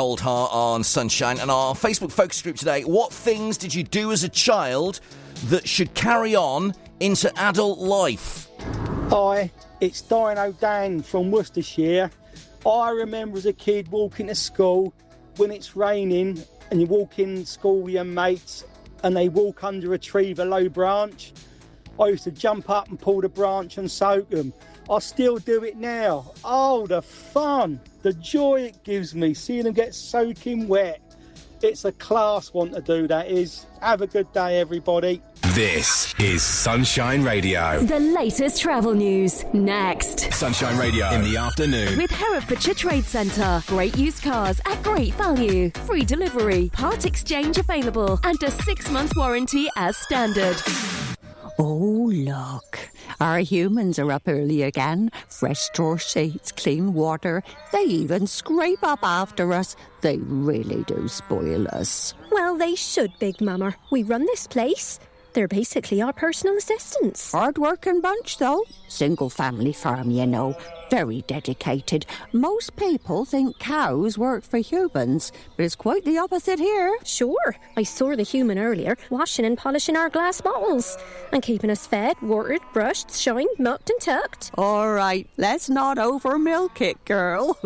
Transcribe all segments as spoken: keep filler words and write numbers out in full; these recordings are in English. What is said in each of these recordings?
Old Heart on Sunshine. And our Facebook focus group today, what things did you do as a child that should carry on into adult life? Hi, it's Dino Dan from Worcestershire. I remember as a kid walking to school when it's raining and you walk in school with your mates and they walk under a tree with a low branch. I used to jump up and pull the branch and soak them. I still do it now. Oh, the fun, the joy it gives me, seeing them get soaking wet. It's a class one to do, that is. Have a good day, everybody. This is Sunshine Radio. The latest travel news, next. Sunshine Radio in the afternoon. With Herefordshire Trade Centre. Great used cars at great value. Free delivery, part exchange available, and a six-month warranty as standard. Oh, look. Our humans are up early again. Fresh straw sheets, clean water. They even scrape up after us. They really do spoil us. Well, they should, Big Mama. We run this place. They're basically our personal assistants. Hard-working bunch, though. Single-family farm, you know. Very dedicated. Most people think cows work for humans, but it's quite the opposite here. Sure. I saw the human earlier, washing and polishing our glass bottles and keeping us fed, watered, brushed, shined, milked and tucked. All right, let's not over-milk it, girl.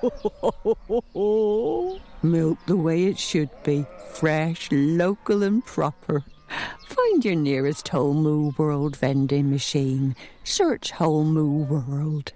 Milk the way it should be. Fresh, local and proper. Find your nearest Whole Moo World vending machine. Search Whole Moo World.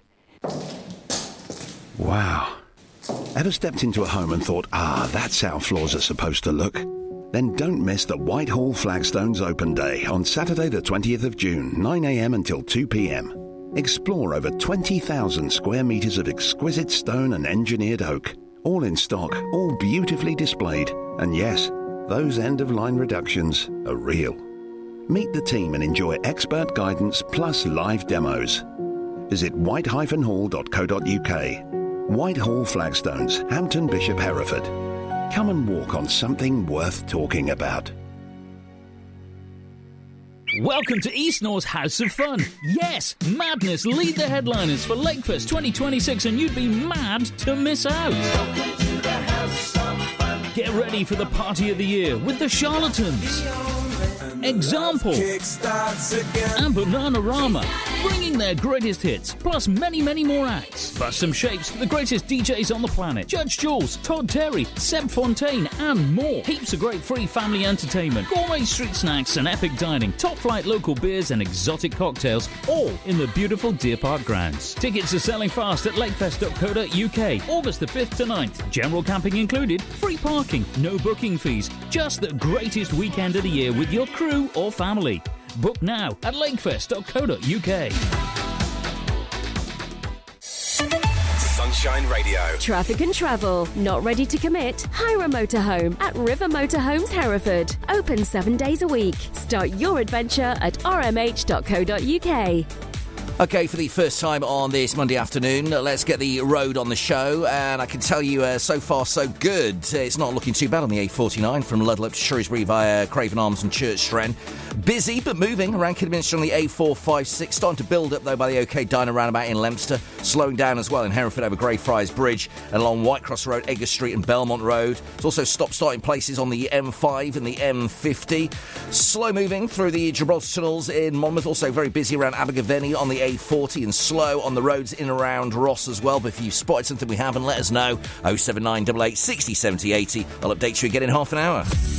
Wow. Ever stepped into a home and thought, ah, that's how floors are supposed to look? Then don't miss the Whitehall Flagstones Open Day on Saturday the twentieth of June, nine a.m. until two p.m. Explore over twenty thousand square metres of exquisite stone and engineered oak. All in stock, all beautifully displayed. And yes, those end-of-line reductions are real. Meet the team and enjoy expert guidance plus live demos. Visit white dash hall dot co dot uk. Whitehall Flagstones, Hampton Bishop, Hereford. Come and walk on something worth talking about. Welcome to East North's House of Fun. Yes, Madness lead the headliners for Lakefest twenty twenty-six, and you'd be mad to miss out. Welcome to the House of Fun. Get ready for the party of the year with the Charlatans, Example, and Bananarama, bringing their greatest hits, plus many, many more acts. Plus some shapes for the greatest D Js on the planet. Judge Jules, Todd Terry, Seb Fontaine, and more. Heaps of great free family entertainment, gourmet street snacks and epic dining, top-flight local beers and exotic cocktails, all in the beautiful Deer Park grounds. Tickets are selling fast at lakefest dot co dot uk. August the fifth to ninth. General camping included, free parking, no booking fees. Just the greatest weekend of the year with your crew or family. Book now at lakefest dot co dot uk. Sunshine Radio. Traffic and travel. Not ready to commit? Hire a motorhome at River Motorhomes Hereford. Open seven days a week. Start your adventure at r m h dot co dot uk. OK, for the first time on this Monday afternoon, let's get the road on the show. And I can tell you, uh, so far, so good. It's not looking too bad on the A forty-nine from Ludlow up to Shrewsbury via Craven Arms and Church Stren. Busy, but moving around Kidderminster on the A four fifty-six. Starting to build up, though, by the OK Diner roundabout in Leominster. Slowing down as well in Hereford over Greyfriars Bridge and along Whitecross Road, Edgar Street and Belmont Road. There's also stop-starting places on the M five and the M fifty. Slow moving through the Gibraltar tunnels in Monmouth. Also very busy around Abergavenny on the A forty and slow on the roads in and around Ross as well. But if you've spotted something we haven't, let us know. oh seven nine eight eight, six oh, seventy, eighty. I'll update you again in half an hour.